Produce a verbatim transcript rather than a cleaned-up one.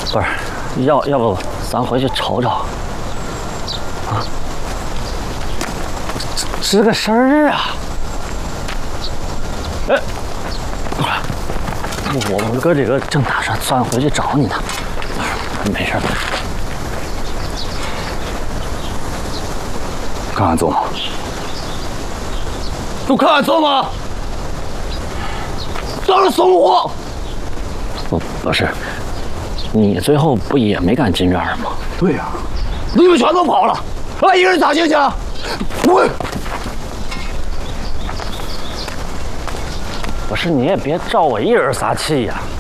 不是，要要不咱回去瞅瞅啊？吱个声儿啊！哎，我们哥这个正打算算回去找你呢。没事。 看看做吗？ 都看看做吗？当然送我。不不是，你最后不也没敢进院吗？ 对呀、啊， 你们全都跑了，俺一个人咋进去啊？滚！不是，你也别照我一人撒气呀、啊。